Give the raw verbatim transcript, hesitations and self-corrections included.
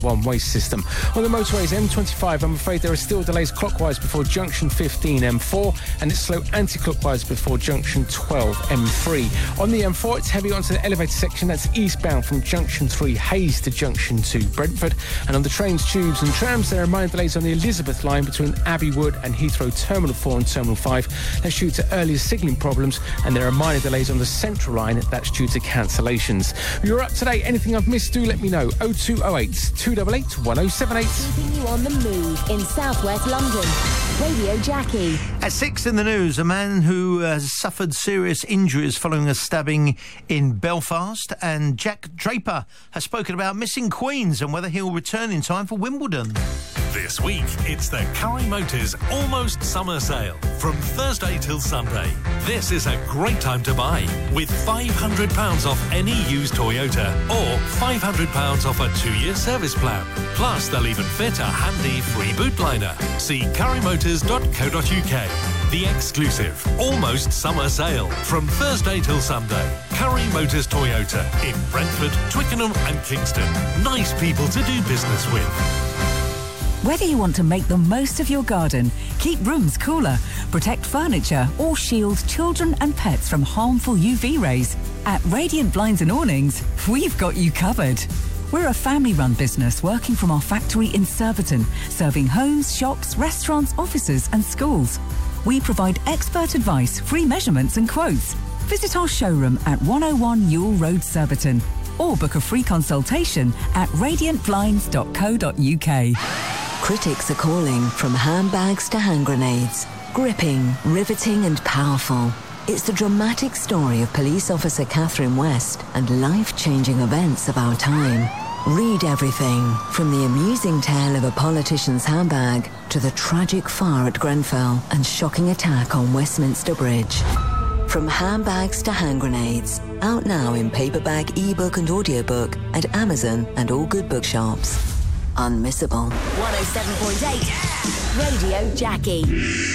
one-way system. On the motorways, M twenty-five, I'm afraid there are still delays clockwise before junction fifteen, M four, and it's slow anti-clockwise before junction twelve, M three. On the M four, it's heavy onto the elevated section. That's eastbound from junction three, Hayes, to junction two, Brentford. And on the trains, tubes and trams, there are minor delays on the Elizabeth line between Abbey Wood and Heathrow Terminal four and Terminal five. That's due to earlier signalling problems, and there are minor delays on the Central line. That's due to cancellations. You're up to date. Anything I've missed, do let me know. oh two oh eight, two eight eight, one oh seven eight. Keeping you on the move in southwest London. Radio Jackie. At six in the news, a man who has suffered serious injuries following a stabbing in Belfast, and Jack Draper has spoken about missing Queens and whether he'll return in time for Wimbledon. This week, it's the Curry Motors Almost Summer Sale from Thursday till Sunday. This is a great time to buy, with five hundred pounds off any used Toyota or five hundred pounds off a two-year service plan. Plus, they'll even fit a handy free boot liner. See curry motors dot co dot uk. The exclusive Almost Summer Sale from Thursday till Sunday. Curry Motors Toyota in Brentford, Twickenham and Kingston. Nice people to do business with. Whether you want to make the most of your garden, keep rooms cooler, protect furniture, or shield children and pets from harmful U V rays, at Radiant Blinds and Awnings, we've got you covered. We're a family-run business working from our factory in Surbiton, serving homes, shops, restaurants, offices and schools. We provide expert advice, free measurements and quotes. Visit our showroom at one oh one Ewell Road, Surbiton, or book a free consultation at radiant blinds dot co dot uk. Critics are calling from handbags to hand grenades. Gripping, riveting and powerful. It's the dramatic story of police officer Catherine West and life-changing events of our time. Read everything, from the amusing tale of a politician's handbag to the tragic fire at Grenfell and shocking attack on Westminster Bridge. From handbags to hand grenades, out now in paperback, ebook and audiobook at Amazon and all good bookshops. Unmissable. one oh seven point eight Radio Jackie.